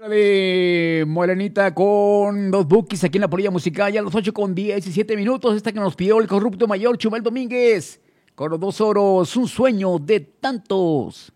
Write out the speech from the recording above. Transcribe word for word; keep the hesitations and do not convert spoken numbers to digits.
De Morenita con dos bookies aquí en la polilla musical, ya a las ocho con diecisiete minutos. Esta que nos pidió el corrupto mayor Chumel Domínguez con los dos oros, un sueño de tantos.